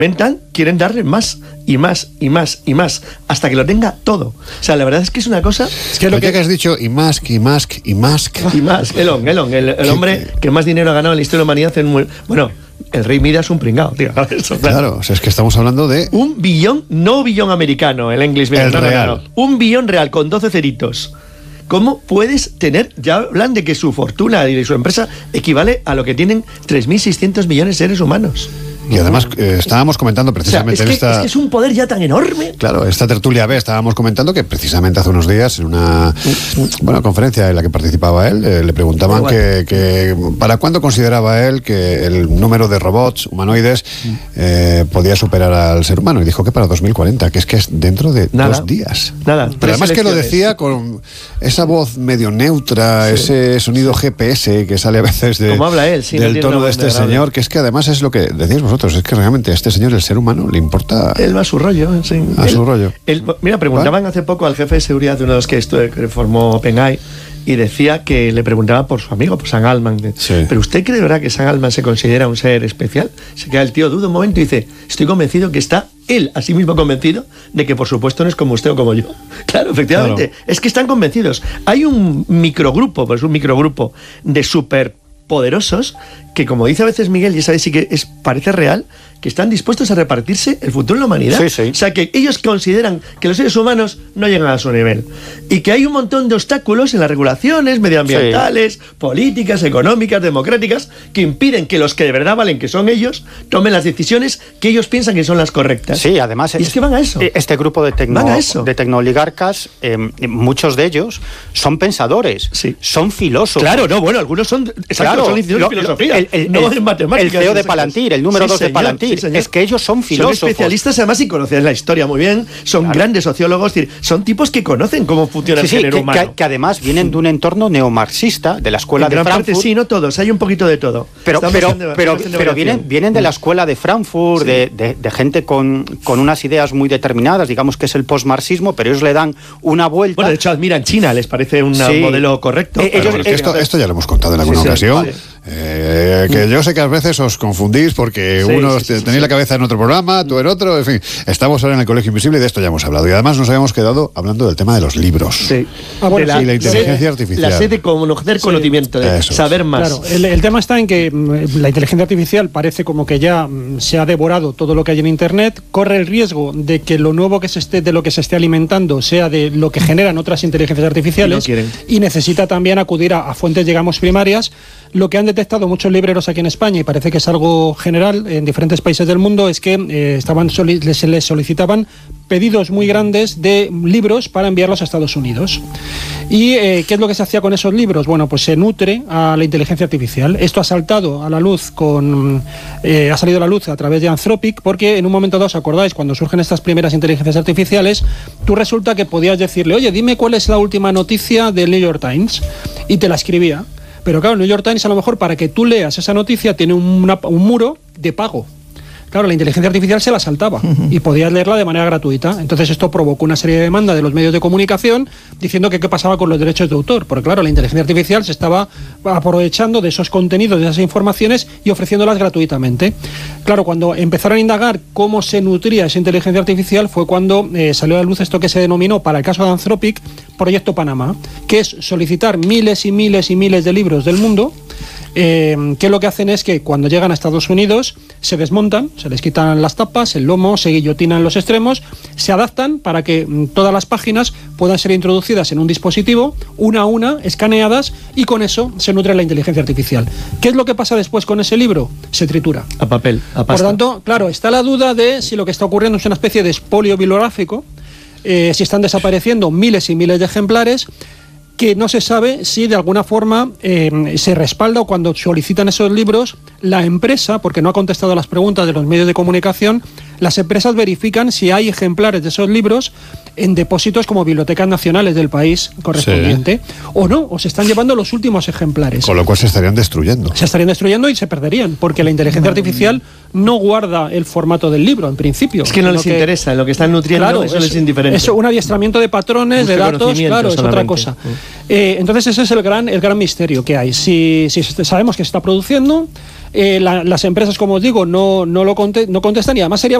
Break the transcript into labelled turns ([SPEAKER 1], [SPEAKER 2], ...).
[SPEAKER 1] quieren darle más y más y más y más hasta que lo tenga todo. O sea, la verdad es que es una cosa.
[SPEAKER 2] Es que lo que has dicho, y Musk.
[SPEAKER 1] Y Musk, Elon, el hombre que más dinero ha ganado en la historia de la humanidad. Bueno, el rey Midas es un pringao, tío.
[SPEAKER 2] Claro, o sea, es que estamos hablando de
[SPEAKER 1] 1 billón, no billón americano, el English billion, no. 1 billón real con 12 ceritos. ¿Cómo puedes tener? Ya hablan de que su fortuna y de su empresa equivale a lo que tienen 3.600 millones de seres humanos.
[SPEAKER 2] Y además estábamos comentando precisamente
[SPEAKER 1] es que es un poder ya tan enorme.
[SPEAKER 2] Claro, esta tertulia B estábamos comentando que precisamente hace unos días en una conferencia en la que participaba él, le preguntaban que para cuándo consideraba él que el número de robots humanoides podía superar al ser humano, y dijo que para 2040, que es dentro de 2 días.
[SPEAKER 1] Nada.
[SPEAKER 2] Pero además que lo decía con esa voz medio neutra, ese sonido GPS que sale a veces
[SPEAKER 1] como habla él,
[SPEAKER 2] del tono de este señor, que es que además es lo que decíais vosotros, es que realmente a este señor, el ser humano, le importa.
[SPEAKER 1] Él va a su rollo. Sí.
[SPEAKER 2] Su rollo.
[SPEAKER 1] Mira, preguntaban hace poco al jefe de seguridad de uno de los que formó OpenAI, y decía que le preguntaba por su amigo, por Sam Altman.
[SPEAKER 2] Sí.
[SPEAKER 1] ¿Pero usted cree de verdad que Sam Altman se considera un ser especial? Se queda el tío, duda un momento y dice, estoy convencido que está él, a sí mismo convencido, de que por supuesto no es como usted o como yo. Claro, efectivamente. Claro. Es que están convencidos. Hay un microgrupo de superpoderosos que, como dice a veces Miguel, y sabes sí que parece real, que están dispuestos a repartirse el futuro de la humanidad.
[SPEAKER 3] Sí.
[SPEAKER 1] O sea, que ellos consideran que los seres humanos no llegan a su nivel y que hay un montón de obstáculos en las regulaciones medioambientales, políticas, económicas, democráticas, que impiden que los que de verdad valen, que son ellos, tomen las decisiones que ellos piensan que son las correctas.
[SPEAKER 3] Sí, además
[SPEAKER 1] y es que van a eso.
[SPEAKER 3] Este grupo de tecnooligarcas, muchos de ellos son pensadores, son filósofos.
[SPEAKER 1] Claro, algunos son son licenciados en filosofía, no en matemáticas.
[SPEAKER 3] El CEO de Palantir, el número 2 de Palantir. Es que ellos son filósofos.
[SPEAKER 1] Son especialistas además y conocen la historia muy bien, son grandes sociólogos, son tipos que conocen cómo funciona el género humano.
[SPEAKER 3] Que ademés vienen de un entorno neomarxista, de la escuela de Frankfurt.
[SPEAKER 1] Parte, sí, no todos, hay un poquito de todo.
[SPEAKER 3] Pero vienen de la escuela de Frankfurt, de gente con unas ideas muy determinadas, digamos que es el postmarxismo, pero ellos le dan una vuelta.
[SPEAKER 1] Bueno, de hecho, admiran China, les parece un modelo correcto.
[SPEAKER 2] Esto ya lo hemos contado en alguna ocasión. Vale. Que yo sé que a veces os confundís porque tenéis la cabeza en otro programa, tú en otro, en fin, estamos ahora en el Colegio Invisible y de esto ya hemos hablado, y además nos habíamos quedado hablando del tema de los libros y la inteligencia artificial,
[SPEAKER 1] la sed de conocer conocimiento, de saber más.
[SPEAKER 4] Claro, el tema está en que la inteligencia artificial parece como que ya se ha devorado todo lo que hay en Internet, corre el riesgo de que lo nuevo de lo que se esté alimentando sea de lo que generan otras inteligencias artificiales, y necesita también acudir a fuentes, digamos, primarias. Lo que han detectado muchos libreros aquí en España, y parece que es algo general en diferentes países del mundo, es que se les solicitaban pedidos muy grandes de libros para enviarlos a Estados Unidos. ¿Y qué es lo que se hacía con esos libros? Bueno, pues se nutre a la inteligencia artificial. Esto ha saltado a la luz ha salido a la luz a través de Anthropic, porque en un momento dado, ¿os acordáis? Cuando surgen estas primeras inteligencias artificiales, tú resulta que podías decirle, oye, dime cuál es la última noticia del New York Times, y te la escribía. Pero claro, el New York Times, a lo mejor, para que tú leas esa noticia, tiene un muro de pago. Claro, la inteligencia artificial se la saltaba y podías leerla de manera gratuita. Entonces esto provocó una serie de demandas de los medios de comunicación diciendo que qué pasaba con los derechos de autor. Porque claro, la inteligencia artificial se estaba aprovechando de esos contenidos, de esas informaciones y ofreciéndolas gratuitamente. Claro, cuando empezaron a indagar cómo se nutría esa inteligencia artificial fue cuando salió a la luz esto que se denominó, para el caso de Anthropic, Proyecto Panamá, que es solicitar miles y miles y miles de libros del mundo, que lo que hacen es que cuando llegan a Estados Unidos se desmontan, se les quitan las tapas, el lomo, se guillotinan los extremos, se adaptan para que todas las páginas puedan ser introducidas en un dispositivo, una a una, escaneadas, y con eso se nutre la inteligencia artificial. ¿Qué es lo que pasa después con ese libro? Se tritura.
[SPEAKER 1] A papel, a pasta.
[SPEAKER 4] Por tanto, claro, está la duda de si lo que está ocurriendo es una especie de expolio bibliográfico, si están desapareciendo miles y miles de ejemplares, que no se sabe si de alguna forma se respalda, o cuando solicitan esos libros, la empresa, porque no ha contestado a las preguntas de los medios de comunicación, las empresas verifican si hay ejemplares de esos libros en depósitos como bibliotecas nacionales del país correspondiente, o no, o se están llevando los últimos ejemplares.
[SPEAKER 2] Con lo cual se estarían destruyendo.
[SPEAKER 4] Se estarían destruyendo y se perderían, porque la inteligencia artificial no guarda el formato del libro, en principio.
[SPEAKER 1] Es que no les interesa, lo que están nutriendo, claro, eso les es indiferente.
[SPEAKER 4] Es un adiestramiento de patrones, de datos, claro, es otra cosa. Entonces ese es el gran misterio que hay. Si sabemos que se está produciendo, las empresas, como os digo, no contestan, y además sería